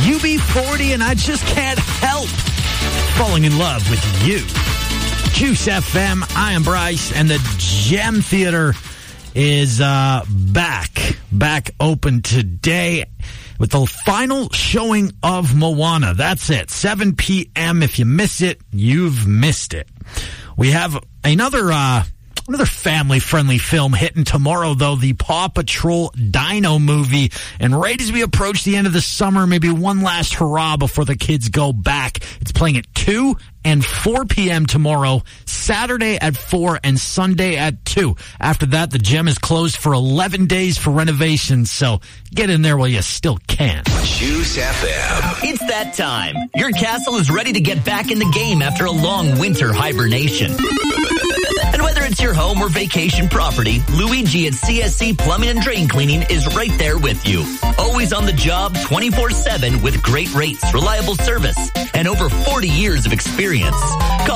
UB40, and I just can't help falling in love with you. Juice FM, I am Bryce, and the Gem Theater is back open today with the final showing of Moana. That's it, 7 p.m. If you miss it, you've missed it. We have another family-friendly film hitting tomorrow, though, the Paw Patrol Dino movie. And right as we approach the end of the summer, maybe one last hurrah before the kids go back. It's playing at 2 and 4 p.m. tomorrow, Saturday at 4 and Sunday at 2. After that, the Gem is closed for 11 days for renovations, so get in there while you still can. Juice FM. It's that time. Your castle is ready to get back in the game after a long winter hibernation. And whether it's your home or vacation property, Luigi at CSC Plumbing and Drain Cleaning is right there with you. Always on the job 24/7 with great rates, reliable service, and over 40 years of experience. Call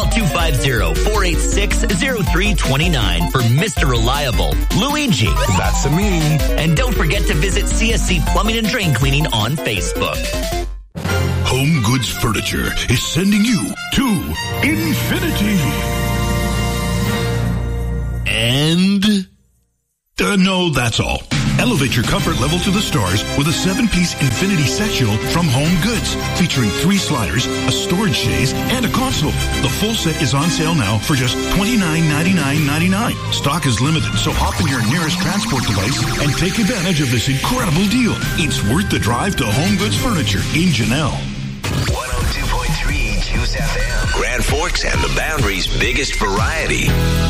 250-486-0329 for Mr. Reliable, Luigi. That's a me. And don't forget to visit CSC Plumbing and Drain Cleaning on Facebook. Home Goods Furniture is sending you to infinity. And? No, that's all. Elevate your comfort level to the stars with a 7-piece Infinity Sectional from Home Goods, featuring 3 sliders, a storage chaise, and a console. The full set is on sale now for just $29.99.99. Stock is limited, so hop in your nearest transport device and take advantage of this incredible deal. It's worth the drive to Home Goods Furniture in Janelle. 102.3 Juice FM. Grand Forks and the Boundary's biggest variety.